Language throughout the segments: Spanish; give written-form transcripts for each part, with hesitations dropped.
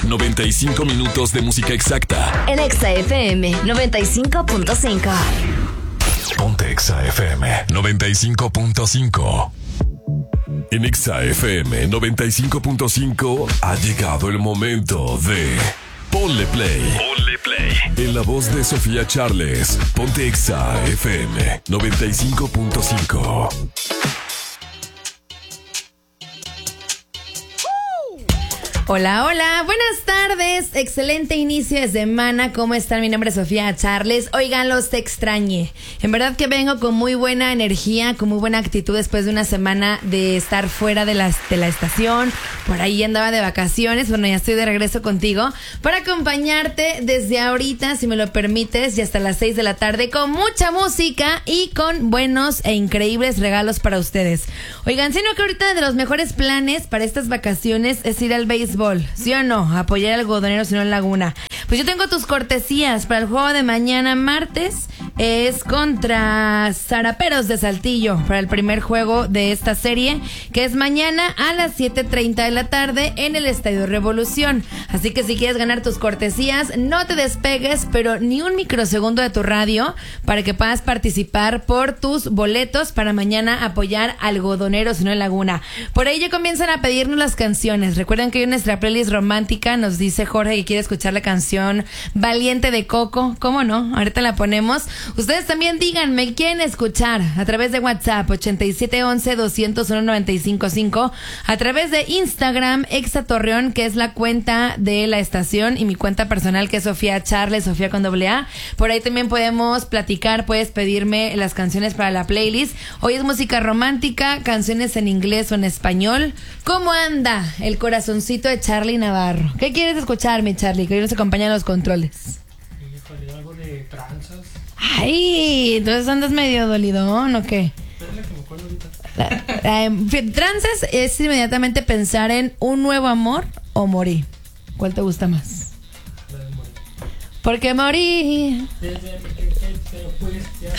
95 minutos de música exacta. En Exa FM 95.5. Ponte Exa FM 95.5. En Exa FM 95.5 ha llegado el momento de Ponle Play. Ponle Play. En la voz de Sofía Charles, Ponte Exa FM 95.5. Hola, hola, buenas tardes, excelente inicio de semana, ¿cómo están? Mi nombre es Sofía Charles. Oigan, los extrañé, en verdad que vengo con muy buena energía, con muy buena actitud después de una semana de estar fuera de la estación. Por ahí andaba de vacaciones, bueno, ya estoy de regreso contigo para acompañarte desde ahorita, si me lo permites, y hasta las 6 de la tarde con mucha música y con buenos e increíbles regalos para ustedes. Oigan, sino que ahorita de los mejores planes para estas vacaciones es ir al béisbol, ¿sí o no? Apoyar al algodonero, si no en Laguna. Pues yo tengo tus cortesías para el juego de mañana martes. Es contra Zaraperos de Saltillo, para el primer juego de esta serie, que es mañana a las 7:30 de la tarde en el Estadio Revolución. Así que si quieres ganar tus cortesías, no te despegues, pero ni un microsegundo de tu radio, para que puedas participar por tus boletos para mañana apoyar al algodonero, si no en Laguna. Por ahí ya comienzan a pedirnos las canciones. Recuerden que hay nuestra playlist romántica, nos dice Jorge que quiere escuchar la canción Valiente de Coco. ¿Cómo no? Ahorita la ponemos. Ustedes también díganme, ¿quieren escuchar? A través de WhatsApp 8711-201-955, a través de Instagram Exa Torreón, que es la cuenta de la estación, y mi cuenta personal, que es Sofía Charles, Sofía con AA. Por ahí también podemos platicar, puedes pedirme las canciones para la playlist. Hoy es música romántica, canciones en inglés o en español. ¿Cómo anda el corazoncito de Charlie Navarro? ¿Qué quieres escuchar, mi Charlie? Que hoy nos acompañan los controles. Híjole, algo de tranzas. Ay, entonces andas medio dolidón, ¿o qué? Espérame que me acuerdo ahorita. Tranzas es inmediatamente pensar en un nuevo amor o morir. ¿Cuál te gusta más? La de morir. Porque morir. Desde que pues ya.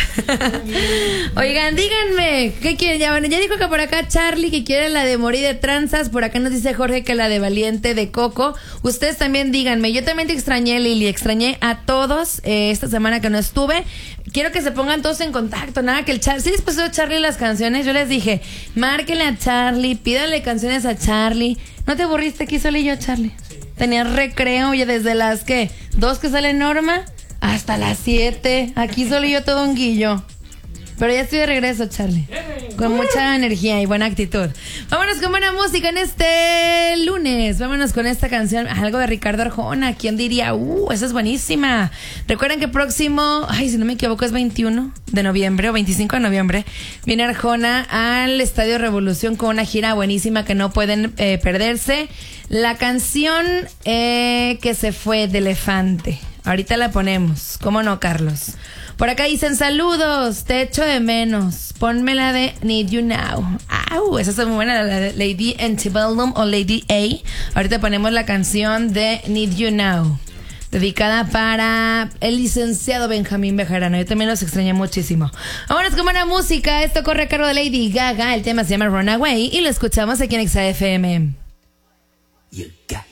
Oigan, díganme, ¿qué quieren? Ya, bueno, ya dijo que por acá Charlie que quiere la de morir de tranzas. Por acá nos dice Jorge que la de Valiente de Coco. Ustedes también díganme. Yo también te extrañé, Lili. Extrañé a todos esta semana que no estuve. Quiero que se pongan todos en contacto. Nada, que el Charlie, sí les puso a Charlie las canciones. Yo les dije, márquenle a Charlie, pídanle canciones a Charlie. ¿No te aburriste aquí solo y yo, Charlie? Sí. Tenías recreo, oye, desde las, ¿qué? 2 que sale Norma hasta las 7. Aquí solo yo todo un guillo. Pero ya estoy de regreso, Charlie. Con mucha energía y buena actitud. Vámonos con buena música en este lunes. Vámonos con esta canción, algo de Ricardo Arjona. ¿Quién diría? Esa es buenísima. Recuerden que próximo, si no me equivoco, es 21 de noviembre o 25 de noviembre. Viene Arjona al Estadio Revolución con una gira buenísima que no pueden perderse. La canción que se fue de Elefante. Ahorita la ponemos. ¿Cómo no, Carlos? Por acá dicen saludos, te echo de menos. Ponme la de Need You Now. Esa es muy buena, la de Lady Antebellum o Lady A. Ahorita ponemos la canción de Need You Now, dedicada para el licenciado Benjamín Bejarano. Yo también los extrañé muchísimo. Vámonos con buena música. Esto corre a cargo de Lady Gaga. El tema se llama Runaway y lo escuchamos aquí en Exa FM. You got